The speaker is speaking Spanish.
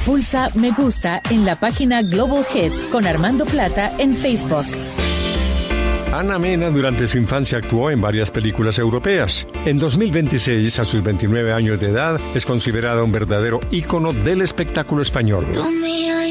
Pulsa me gusta en la página Global Hits con Armando Plata en Facebook. Ana Mena durante su infancia actuó en varias películas europeas. En 2026, a sus 29 años de edad, es considerada un verdadero ícono del espectáculo español.